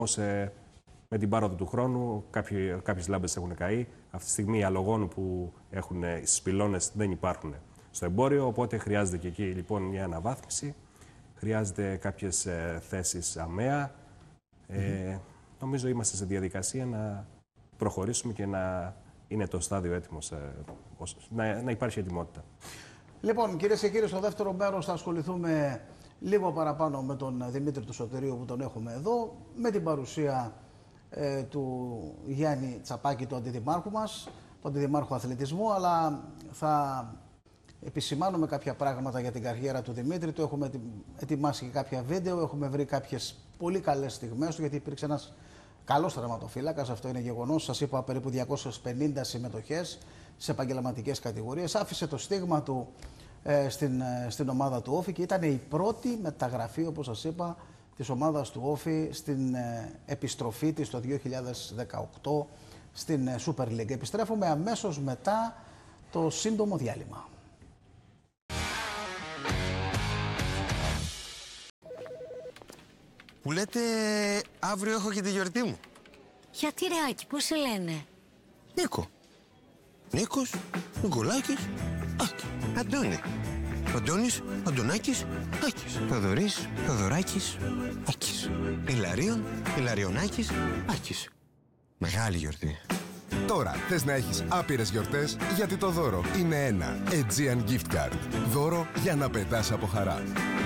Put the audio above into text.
Όμως με την πάροδο του χρόνου κάποιες λάμπες έχουν καεί. Αυτή τη στιγμή οι αλογόνου που έχουν στις πυλώνες δεν υπάρχουν στο εμπόριο, οπότε χρειάζεται και εκεί λοιπόν μια αναβάθμιση. Χρειάζεται κάποιες θέσεις ΑΜΕΑ. Νομίζω είμαστε σε διαδικασία να προχωρήσουμε και να είναι το στάδιο έτοιμος, να υπάρχει ετοιμότητα. Λοιπόν, κυρίες και κύριοι, στο δεύτερο μέρος θα ασχοληθούμε λίγο παραπάνω με τον Δημήτρη του Σωτηρίου που τον έχουμε εδώ, με την παρουσία του Γιάννη Τσαπάκη, του αντιδημάρχου μας, του αντιδημάρχου αθλητισμού, αλλά θα επισημάνουμε κάποια πράγματα για την καριέρα του Δημήτρη. Του έχουμε ετοιμάσει και κάποια βίντεο, έχουμε βρει κάποιες πολύ καλές στιγμές του, γιατί υπήρξε ένας καλός τερματοφύλακας, αυτό είναι γεγονός. Σας είπα, περίπου 250 συμμετοχές σε επαγγελματικές κατηγορίες. Άφησε το στίγμα του στην ομάδα του Όφη και ήταν η πρώτη μεταγραφή, όπως σας είπα, της ομάδας του Όφη στην επιστροφή της το 2018 στην Super League. Επιστρέφουμε αμέσως μετά το σύντομο διάλειμμα. Που λέτε αύριο έχω και τη γιορτή μου. Γιατί ρε Άκη, πώς σε λένε? Νίκο. Νίκος, Νικολάκης, Άκη. Αντώνη. Αντώνης, Αντωνάκης, Άκης. Θοδωρής, Θοδωράκης, Άκης. Ηλαρίων, Ηλαριονάκης, Άκης. Μεγάλη γιορτή. Τώρα θες να έχεις άπειρες γιορτές, γιατί το δώρο είναι ένα Aegean Gift Card. Δώρο για να πετάς από χαρά.